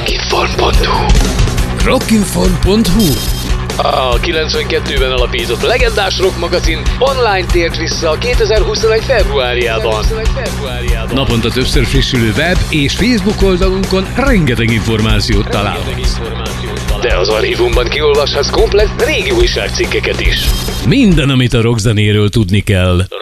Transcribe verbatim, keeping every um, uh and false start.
rockinform pont hu rockinform pont hu A kilencvenkettőben alapított legendás rock magazin online tért vissza kétezer-huszonegy februárjában. Naponta többször frissülő web és Facebook oldalunkon rengeteg információt találhatsz. De az archívumban kiolvashatsz komplett régi újságcikkeket is. Minden, amit a rockzenéről tudni kell.